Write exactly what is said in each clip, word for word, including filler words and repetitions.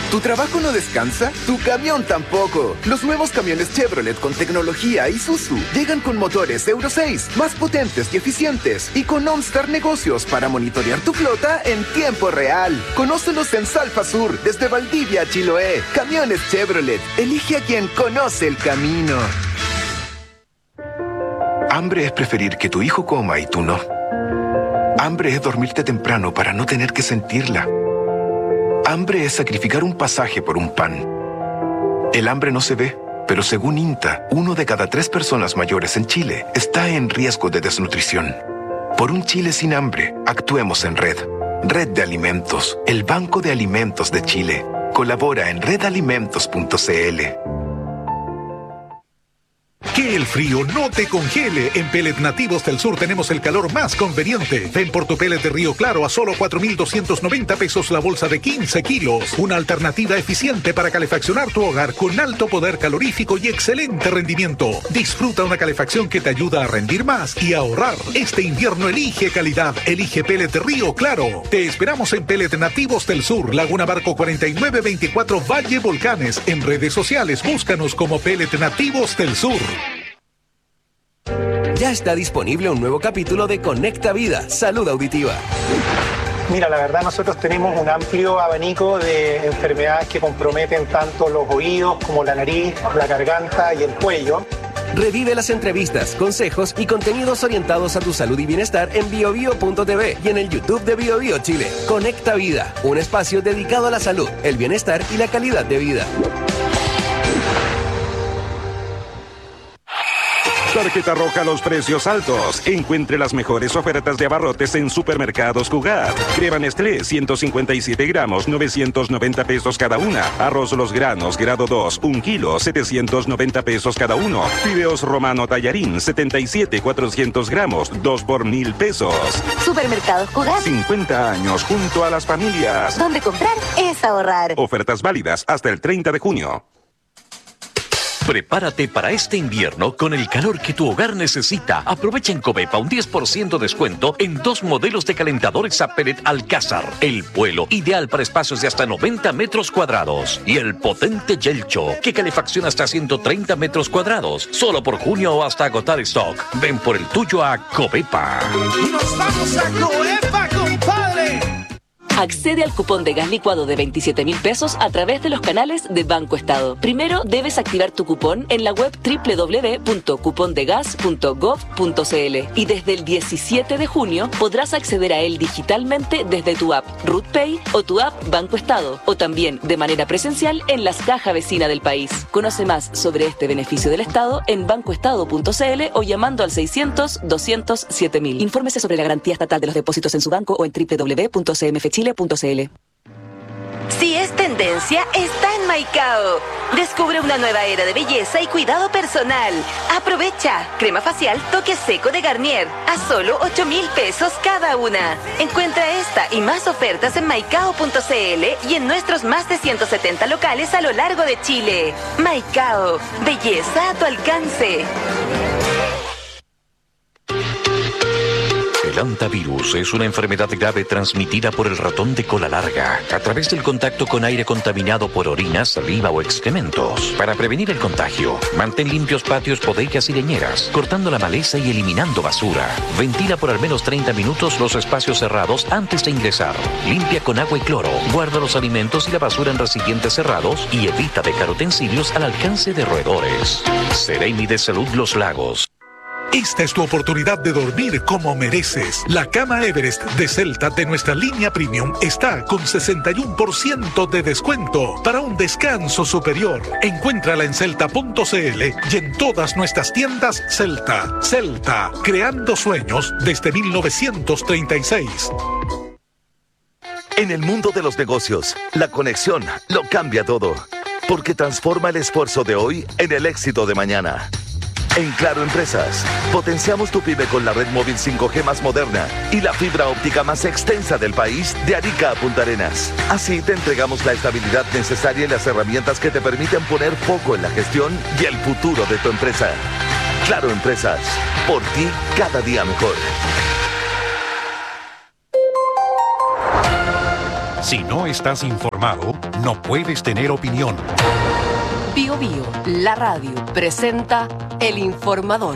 ¿Tu trabajo no descansa? Tu camión tampoco. Los nuevos camiones Chevrolet con tecnología Isuzu llegan con motores Euro seis, más potentes y eficientes, y con OnStar Negocios para monitorear tu flota en tiempo real. Conócelos en Salfa Sur, desde Valdivia a Chiloé. Camiones Chevrolet. Elige a quien conoce el camino. Hambre es preferir que tu hijo coma y tú no. Hambre es dormirte temprano para no tener que sentirla. Hambre es sacrificar un pasaje por un pan. El hambre no se ve, pero según INTA, uno de cada tres personas mayores en Chile está en riesgo de desnutrición. Por un Chile sin hambre, actuemos en red. Red de Alimentos, el Banco de Alimentos de Chile. Colabora en red alimentos punto c l. Que el frío no te congele. En Pellet Nativos del Sur tenemos el calor más conveniente. Ven por tu pellet de Río Claro a solo cuatro mil doscientos noventa pesos la bolsa de quince kilos. Una alternativa eficiente para calefaccionar tu hogar con alto poder calorífico y excelente rendimiento. Disfruta una calefacción que te ayuda a rendir más y a ahorrar. Este invierno elige calidad. Elige Pellet de Río Claro. Te esperamos en Pellet Nativos del Sur, Laguna Barco cuarenta y nueve veinticuatro Valle Volcanes. En redes sociales búscanos como Pellet Nativos del Sur. Ya está disponible un nuevo capítulo de Conecta Vida, Salud Auditiva. Mira, la verdad nosotros tenemos un amplio abanico de enfermedades que comprometen tanto los oídos como la nariz, la garganta y el cuello. Revive las entrevistas, consejos y contenidos orientados a tu salud y bienestar en bio bio punto t v y en el YouTube de Bio Bio Chile. Conecta Vida, un espacio dedicado a la salud, el bienestar y la calidad de vida. Tarjeta roja a los precios altos. Encuentre las mejores ofertas de abarrotes en Supermercados Cugat. Crema Nestlé, ciento cincuenta y siete gramos, novecientos noventa pesos cada una. Arroz Los Granos, grado dos, un kilo, setecientos noventa pesos cada uno. Fideos Romano Tallarín, setenta y siete, cuatrocientos gramos, dos por mil pesos. Supermercados Cugat. cincuenta años junto a las familias. Donde comprar es ahorrar. Ofertas válidas hasta el treinta de junio. Prepárate para este invierno con el calor que tu hogar necesita. Aprovecha en Covepa un diez por ciento descuento en dos modelos de calentadores a pellet Alcázar. El Vuelo, ideal para espacios de hasta noventa metros cuadrados. Y el potente Yelcho, que calefacciona hasta ciento treinta metros cuadrados. Solo por junio o hasta agotar stock. Ven por el tuyo a Covepa. ¡Y nos vamos a Covepa, compadre! Accede al cupón de gas licuado de veintisiete mil pesos a través de los canales de Banco Estado. Primero debes activar tu cupón en la web doble u doble u doble u punto cupondegas punto gov punto c l y desde el diecisiete de junio podrás acceder a él digitalmente desde tu app RootPay o tu app Banco Estado, o también de manera presencial en las cajas vecinas del país. Conoce más sobre este beneficio del Estado en bancoestado punto c l o llamando al seiscientos, doscientos, siete mil. Infórmese sobre la garantía estatal de los depósitos en su banco o en doble u doble u doble u punto c m f chile punto c l. Si es tendencia, está en Maicao. Descubre una nueva era de belleza y cuidado personal. Aprovecha. Crema facial Toque Seco de Garnier a solo ocho mil pesos cada una. Encuentra esta y más ofertas en maicao punto c l y en nuestros más de ciento setenta locales a lo largo de Chile. Maicao. Belleza a tu alcance. El hantavirus es una enfermedad grave transmitida por el ratón de cola larga a través del contacto con aire contaminado por orina, saliva o excrementos. Para prevenir el contagio, mantén limpios patios, bodegas y leñeras, cortando la maleza y eliminando basura. Ventila por al menos treinta minutos los espacios cerrados antes de ingresar. Limpia con agua y cloro. Guarda los alimentos y la basura en recipientes cerrados y evita dejar utensilios al alcance de roedores. Seremi de Salud Los Lagos. Esta es tu oportunidad de dormir como mereces. La cama Everest de Celta de nuestra línea Premium está con sesenta y uno por ciento de descuento para un descanso superior. Encuéntrala en celta punto c l y en todas nuestras tiendas Celta. Celta, creando sueños desde mil novecientos treinta y seis. En el mundo de los negocios, la conexión lo cambia todo, porque transforma el esfuerzo de hoy en el éxito de mañana. En Claro Empresas, potenciamos tu pyme con la red móvil cinco G más moderna y la fibra óptica más extensa del país, de Arica a Punta Arenas. Así te entregamos la estabilidad necesaria y las herramientas que te permiten poner foco en la gestión y el futuro de tu empresa. Claro Empresas, por ti cada día mejor. Si no estás informado, no puedes tener opinión. Bio Bio, la radio, presenta El Informador.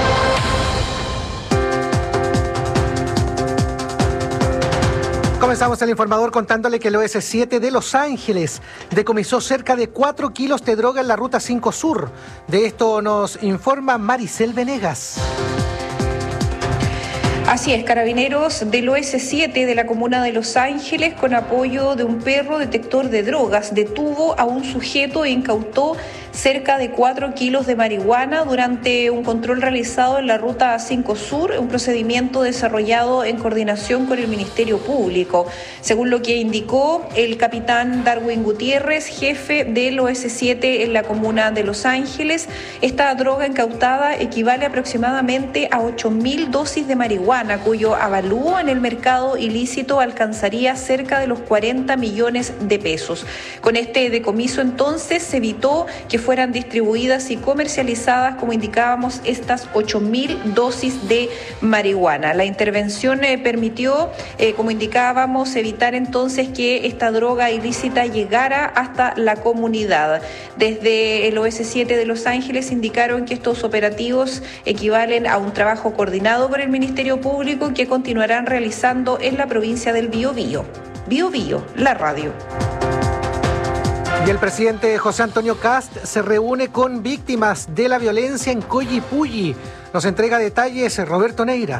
Comenzamos el informador contándole que el O S siete de Los Ángeles decomisó cerca de cuatro kilos de droga en la Ruta cinco Sur. De esto nos informa Maricel Venegas. Así es, carabineros del O S siete de la comuna de Los Ángeles, con apoyo de un perro detector de drogas, detuvo a un sujeto e incautó cerca de cuatro kilos de marihuana durante un control realizado en la Ruta cinco Sur, un procedimiento desarrollado en coordinación con el Ministerio Público. Según lo que indicó el capitán Darwin Gutiérrez, jefe del O S siete en la comuna de Los Ángeles, esta droga incautada equivale aproximadamente a ocho mil dosis de marihuana, cuyo avalúo en el mercado ilícito alcanzaría cerca de los cuarenta millones de pesos. Con este decomiso entonces se evitó que fueran distribuidas y comercializadas, como indicábamos, estas ocho mil dosis de marihuana. La intervención eh, permitió, eh, como indicábamos, evitar entonces que esta droga ilícita llegara hasta la comunidad. Desde el O S siete de Los Ángeles indicaron que estos operativos equivalen a un trabajo coordinado por el Ministerio Público que continuarán realizando en la provincia del Biobío. Biobío, la radio. Y el presidente José Antonio Kast se reúne con víctimas de la violencia en Coyipulli. Nos entrega detalles Roberto Neira.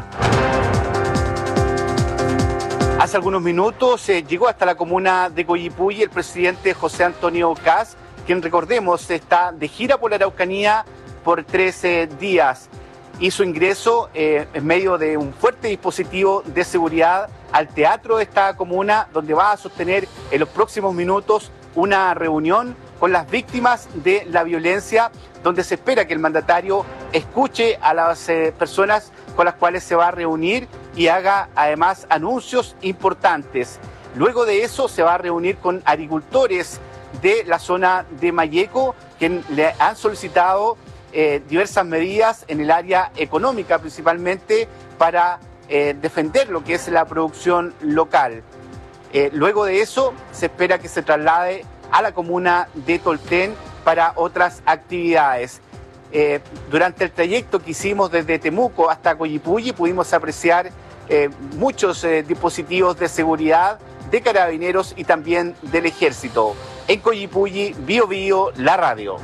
Hace algunos minutos eh, llegó hasta la comuna de Coyipulli el presidente José Antonio Kast, quien, recordemos, está de gira por la Araucanía por trece días. Hizo ingreso eh, en medio de un fuerte dispositivo de seguridad al teatro de esta comuna, donde va a sostener en los próximos minutos una reunión con las víctimas de la violencia, donde se espera que el mandatario escuche a las eh, personas con las cuales se va a reunir y haga además anuncios importantes. Luego de eso se va a reunir con agricultores de la zona de Mayeco, que le han solicitado eh, diversas medidas en el área económica, principalmente para eh, defender lo que es la producción local. Eh, luego de eso se espera que se traslade a la comuna de Tolten para otras actividades. Eh, durante el trayecto que hicimos desde Temuco hasta Coyipulli pudimos apreciar eh, muchos eh, dispositivos de seguridad de carabineros y también del ejército. En Coyipulli, Bio Bio, la radio.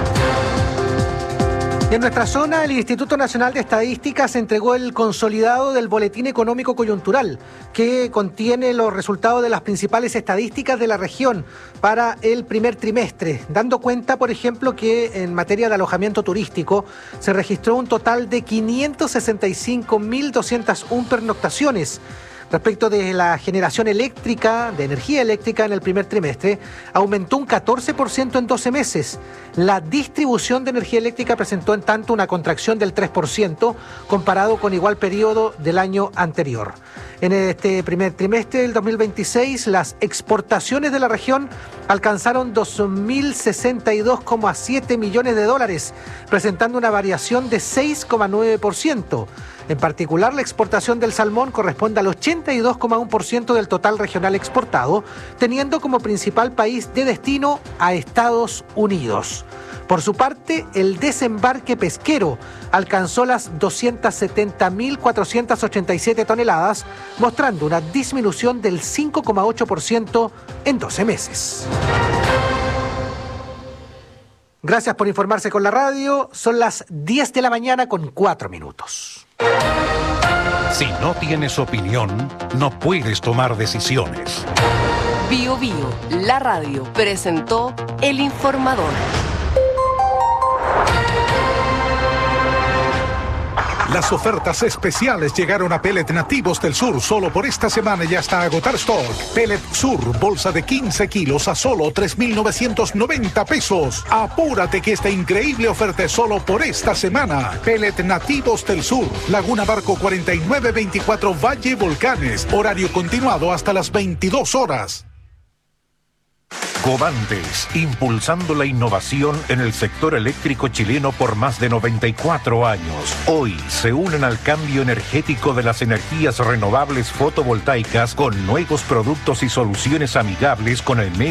En nuestra zona, el Instituto Nacional de Estadísticas entregó el consolidado del Boletín Económico Coyuntural, que contiene los resultados de las principales estadísticas de la región para el primer trimestre, dando cuenta, por ejemplo, que en materia de alojamiento turístico se registró un total de quinientas sesenta y cinco mil doscientas una pernoctaciones. Respecto de la generación eléctrica, de energía eléctrica en el primer trimestre, aumentó un catorce por ciento en doce meses. La distribución de energía eléctrica presentó en tanto una contracción del tres por ciento comparado con igual periodo del año anterior. En este primer trimestre del dos mil veintiséis, las exportaciones de la región alcanzaron dos mil sesenta y dos coma siete millones de dólares, presentando una variación de seis coma nueve por ciento. En particular, la exportación del salmón corresponde al ochenta y dos coma uno por ciento del total regional exportado, teniendo como principal país de destino a Estados Unidos. Por su parte, el desembarque pesquero alcanzó las doscientas setenta mil cuatrocientas ochenta y siete toneladas, mostrando una disminución del cinco coma ocho por ciento en doce meses. Gracias por informarse con la radio. Son las diez de la mañana con cuatro minutos. Si no tienes opinión, no puedes tomar decisiones. Bio Bio, la radio, presentó El Informador. Las ofertas especiales llegaron a Pellet Nativos del Sur. Solo por esta semana ya está a agotar stock. Pellet Sur, bolsa de quince kilos a solo tres mil novecientos noventa pesos. Apúrate que esta increíble oferta es solo por esta semana. Pellet Nativos del Sur, Laguna Barco cuarenta y nueve veinticuatro Valle Volcanes. Horario continuado hasta las veintidós horas. Covantes, impulsando la innovación en el sector eléctrico chileno por más de noventa y cuatro años. Hoy se unen al cambio energético de las energías renovables fotovoltaicas con nuevos productos y soluciones amigables con el medio